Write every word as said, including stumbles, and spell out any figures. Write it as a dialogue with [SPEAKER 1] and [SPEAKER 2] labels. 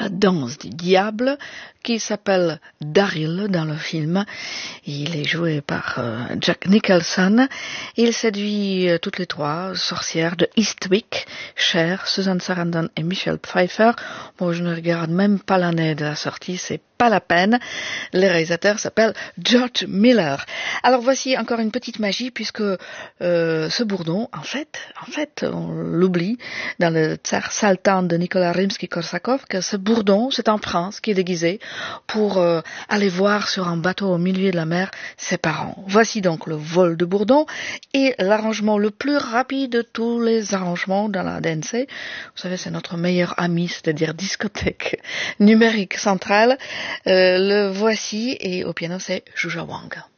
[SPEAKER 1] la danse du diable, qui s'appelle Daryl dans le film. Il est joué par euh, Jack Nicholson. Il séduit euh, toutes les trois sorcières de Eastwick, Cher, Susan Sarandon et Michelle Pfeiffer. Bon, je ne regarde même pas l'année de la sortie, c'est pas la peine. Le réalisateur s'appelle George Miller. Alors voici encore une petite magie, puisque euh, ce bourdon, en fait, en fait, on l'oublie dans le Tsar Saltan de Nicolas Rimsky-Korsakov, que ce bourdon, c'est un prince qui est déguisé pour euh, aller voir sur un bateau au milieu de la mer ses parents. Voici donc le vol de bourdon et l'arrangement le plus rapide de tous les arrangements dans la D N C. Vous savez, c'est notre meilleur ami, c'est-à-dire discothèque numérique centrale. Euh, le voici, et au piano c'est Zhuzha Wang.